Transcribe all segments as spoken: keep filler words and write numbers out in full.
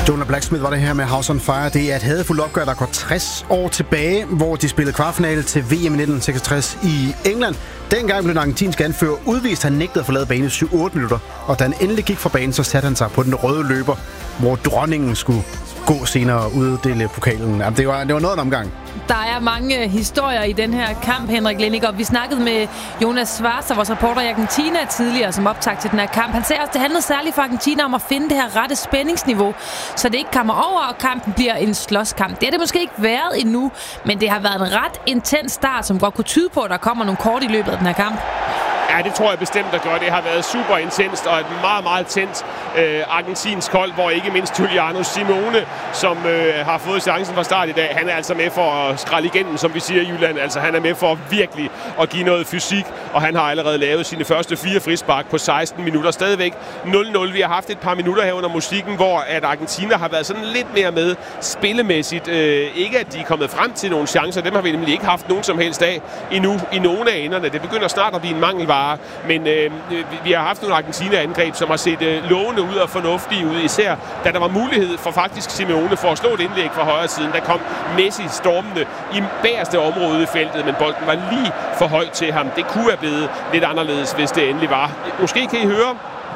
Jonah Blacksmith var det her med House on Fire. Det er et hadefuldt opgør, der går tres år tilbage, hvor de spillede kvartfinale til V M i nitten seksogtres i England. Dengang blev den argentinske anfører udvist. Han nægtede at forlade banen i syv otte minutter. Og da han endelig gik fra banen, så satte han sig på den røde løber, hvor dronningen skulle gå senere og uddele pokalen. Jamen, det, var, det var noget af en omgang. Der er mange historier i den her kamp, Henrik Lennig, og vi snakkede med Jonas Schwarzer, vores reporter i Argentina tidligere, som optag til den her kamp. Han sagde også, at det handlede særligt for Argentina om at finde det her rette spændingsniveau, så det ikke kommer over, og kampen bliver en slåskamp. Det har det måske ikke været endnu, men det har været en ret intens start, som godt kunne tyde på, at der kommer nogle kort i løbet af den her kamp. Ja, det tror jeg bestemt, der gør. Det har været super intenst og et meget, meget tændt øh, argentinsk hold, hvor ikke mindst Juliano Simeone, som øh, har fået chancen fra start i dag, han er altså med for at skralde igennem, som vi siger i Jylland. Altså, han er med for virkelig at give noget fysik, og han har allerede lavet sine første fire frispark på seksten minutter. Stadigvæk nul nul. Vi har haft et par minutter her under musikken, hvor at Argentina har været sådan lidt mere med spillemæssigt. Øh, ikke at de er kommet frem til nogle chancer. Dem har vi nemlig ikke haft nogen som helst af endnu i nogle af enderne. Det begynder snart at blive en mangelvare. Men øh, vi har haft nogle Argentina-angreb, som har set øh, lovende ud og fornuftige ud, især da der var mulighed for faktisk Simeone for at slå et indlæg fra højre siden. Der kom Messi stormende i bagerste område i feltet, men bolden var lige for højt til ham. Det kunne have blevet lidt anderledes, hvis det endelig var. Måske kan I høre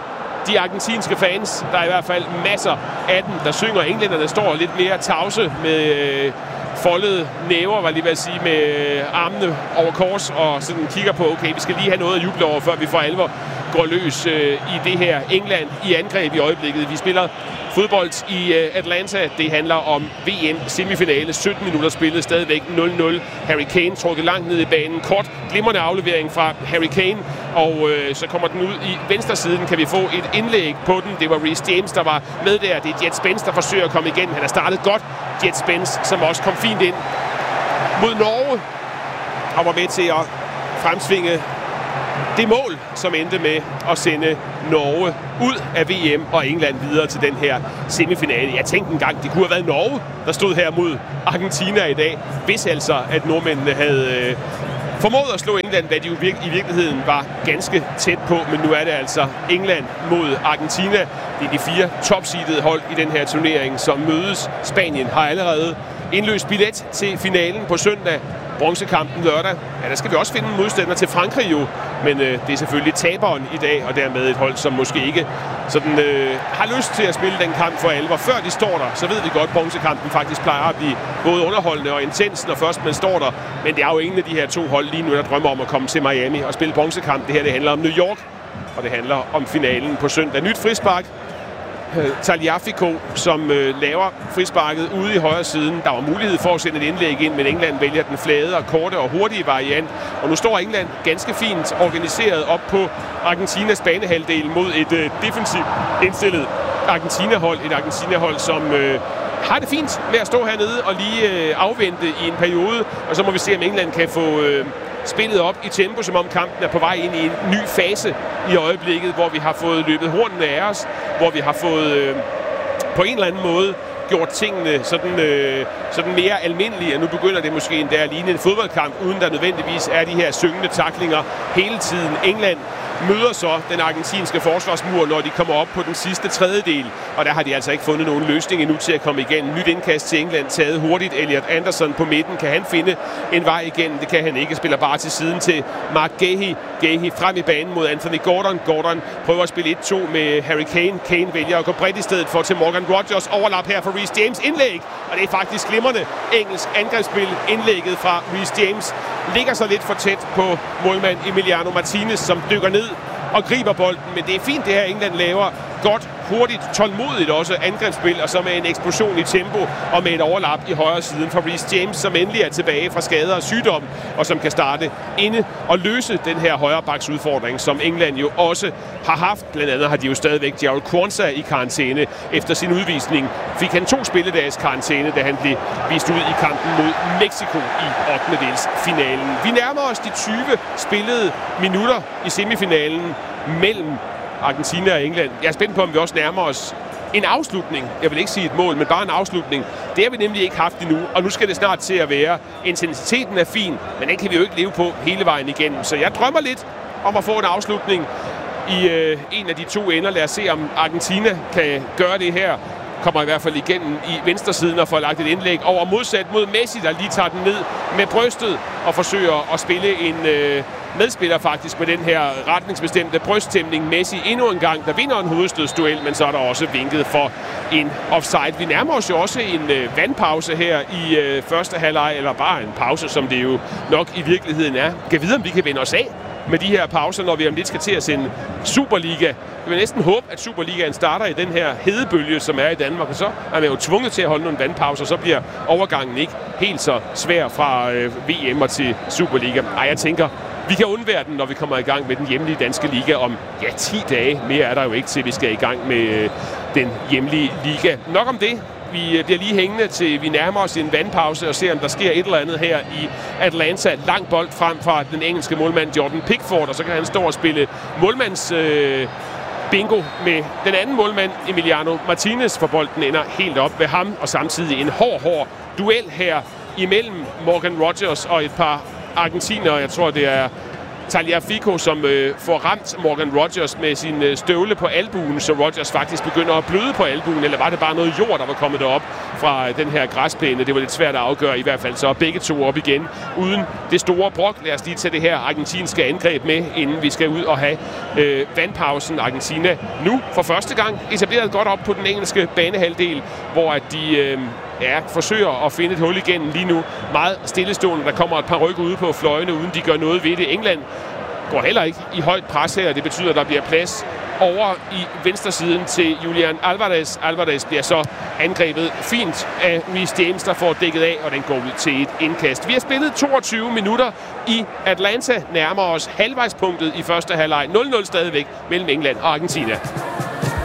de argentinske fans. Der er i hvert fald masser af dem, der synger. Englænderne står lidt mere tavse med øh, foldede næver, var lige ved at sige, med armene over kors og sådan kigger på, okay, vi skal lige have noget at juble over, før vi for alvor går løs øh, i det her England i angreb i øjeblikket. Vi spiller fodbold i øh, Atlanta. Det handler om V M-semifinale. sytten minutter spillet, stadigvæk nul nul. Harry Kane trukket langt ned i banen. Kort, glimrende aflevering fra Harry Kane, og øh, så kommer den ud i venstre siden. Kan vi få et indlæg på den? Det var Reece James, der var med der. Det er Jet Spence, der forsøger at komme igen. Han har startet godt. Jet Spence, som også kom fint ind mod Norge, og var med til at fremsvinge det mål, som endte med at sende Norge ud af V M og England videre til den her semifinale. Jeg tænkte engang, det kunne have været Norge, der stod her mod Argentina i dag, hvis altså, at nordmændene havde øh, formået at slå England, hvad de jo virke, i virkeligheden var ganske tæt på, men nu er det altså England mod Argentina. Det er de fire topseedede hold i den her turnering, som mødes. Spanien har allerede indløst billet til finalen på søndag. Bronzekampen lørdag. Ja, der skal vi også finde en modstander til Frankrig jo, men øh, det er selvfølgelig taberen i dag, og dermed et hold, som måske ikke sådan, øh, har lyst til at spille den kamp for alvor. Før de står der, så ved vi godt, at bronzekampen faktisk plejer at blive både underholdende og intens, når først man står der. Men det er jo ingen af de her to hold lige nu, der drømmer om at komme til Miami og spille bronzekamp. Det her, det handler om New York, og det handler om finalen på søndag. Nyt frispark. Tagliafico, som øh, laver frisparket ude i højre siden. Der var mulighed for at sende et indlæg ind, men England vælger den flade og korte og hurtige variant. Og nu står England ganske fint organiseret op på Argentinas banehalvdel mod et øh, defensivt indstillet Argentina-hold. Et Argentina-hold, som øh, har det fint med at stå hernede og lige øh, afvente i en periode. Og så må vi se, om England kan få øh, spillet op i tempo, som om kampen er på vej ind i en ny fase i øjeblikket, hvor vi har fået løbet hornene af os, hvor vi har fået øh, på en eller anden måde gjort tingene sådan, øh, sådan mere almindelige, og nu begynder det måske endda at ligne en fodboldkamp, uden der nødvendigvis er de her syngende tacklinger hele tiden. England møder så den argentinske forsvarsmur, når de kommer op på den sidste tredjedel, og der har de altså ikke fundet nogen løsning endnu til at komme igen. Nyt indkast til England taget hurtigt. Elliot Anderson på midten. Kan han finde en vej igen? Det kan han ikke. Spiller bare til siden til Mark Gahey. Gahey frem i banen mod Anthony Gordon. Gordon prøver at spille et to med Harry Kane. Kane vælger at gå bredt i stedet for til Morgan Rogers. Overlap her for Reece James. Indlæg, og det er faktisk glimrende engelsk angrebsspil. Indlægget fra Reece James ligger så lidt for tæt på målmand Emiliano Martinez, som dykker ned og griber bolden, men det er fint, det her England laver. Godt, hurtigt, tålmodigt også angrebsspil, og så med en eksplosion i tempo og med et overlap i højre siden for Reece James, som endelig er tilbage fra skader og sygdom, og som kan starte inde og løse den her højrebacks udfordring, som England jo også har haft. Blandt andet har de jo stadigvæk Jarrell Quansah i karantæne. Efter sin udvisning fik han to spilledages karantæne, da han blev vist ud i kampen mod Mexico i ottendedelsfinalen. Vi nærmer os de tyve spillede minutter i semifinalen mellem Argentina og England. Jeg er spændt på, om vi også nærmer os en afslutning. Jeg vil ikke sige et mål, men bare en afslutning. Det har vi nemlig ikke haft endnu, og nu skal det snart til at være. Intensiteten er fin, men den kan vi jo ikke leve på hele vejen igennem. Så jeg drømmer lidt om at få en afslutning i øh, en af de to ender. Lad os se, om Argentina kan gøre det her. kommer i hvert fald igennem i venstre siden og får lagt et indlæg over modsat mod Messi, der lige tager den ned med brystet og forsøger at spille en øh, medspiller faktisk med den her retningsbestemte brysttæmning. Messi endnu en gang, der vinder en hovedstødsduel, men så er der også vinket for en offside. Vi nærmer os jo også en øh, vandpause her i øh, første halvleg, eller bare en pause, som det jo nok i virkeligheden er. Kan vide, om vi kan vende os af med de her pauser, når vi om lidt skal til at sende Superliga. Jeg vil næsten håbe, at Superligaen starter i den her hedebølge, som er i Danmark, og så er man jo tvunget til at holde nogle vandpauser, så bliver overgangen ikke helt så svær fra øh, V M'er til Superliga. Ej, jeg tænker, vi kan undvære den, når vi kommer i gang med den hjemlige danske liga om ja, ti dage. Mere er der jo ikke til, vi skal i gang med øh, den hjemlige liga. Nok om det. Vi bliver lige hængende til vi nærmer os en vandpause og ser, om der sker et eller andet her i Atlanta. Lang bold frem fra den engelske målmand Jordan Pickford, og så kan han stå og spille målmands øh, bingo med den anden målmand Emiliano Martinez, for bolden ender helt op ved ham, og samtidig en hård, hård duel her imellem Morgan Rogers og et par argentinere. Jeg tror, det er Tagliafico, som øh, får ramt Morgan Rogers med sin øh, støvle på albuen, så Rogers faktisk begynder at bløde på albuen, eller var det bare noget jord, der var kommet derop fra øh, den her græsplæne? Det var lidt svært at afgøre, i hvert fald så begge to op igen, uden det store brok. Lad os lige tage det her argentinske angreb med, inden vi skal ud og have øh, vandpausen. Argentina nu for første gang etableret godt op på den engelske banehalvdel, hvor at de øh, ja, forsøger at finde et hul igennem lige nu. Meget stillestående. Der kommer et par rykker ude på fløjene, uden de gør noget ved det. England går heller ikke i højt pres her. Det betyder, at der bliver plads over i venstre siden til Julian Alvarez. Alvarez bliver så angrebet fint af Reece James, der får dækket af, og den går ud til et indkast. Vi har spillet toogtyve minutter i Atlanta, nærmer os halvvejspunktet i første halvleg. nul nul stadigvæk mellem England og Argentina.